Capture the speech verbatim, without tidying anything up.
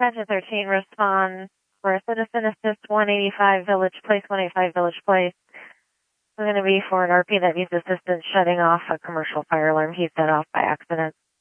Dispatcher thirteen, respond for citizen assist one eighty-five Village Place, one eighty-five Village Place. It's going to be for an R P that needs assistance shutting off a commercial fire alarm he set off by accident.